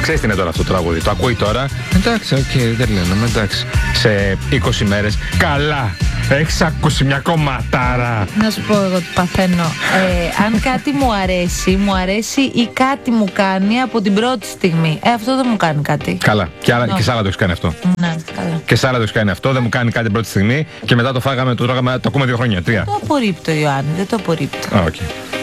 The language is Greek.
Ξέρεις τι είναι τώρα αυτό το τραγούδι. Το ακούει τώρα. Εντάξει, οκ, δεν λένε, εντάξει. Σε 20 μέρες. Καλά! Έχεις ακούσει μια κομματάρα. Να σου πω εγώ τι παθαίνω. Αν κάτι μου αρέσει ή κάτι μου κάνει από την πρώτη στιγμή. Αυτό δεν μου κάνει κάτι. Καλά. Και σ' άλλα το έχεις κάνει αυτό. Ναι, καλά. Και σ' άλλα το έχεις κάνει αυτό. Δεν μου κάνει κάτι την πρώτη στιγμή. Και μετά το φάγαμε, το ακούμε 2 χρόνια. 3. Το απορρίπτω, Ιωάννη, δεν το απορρίπτω. Okay.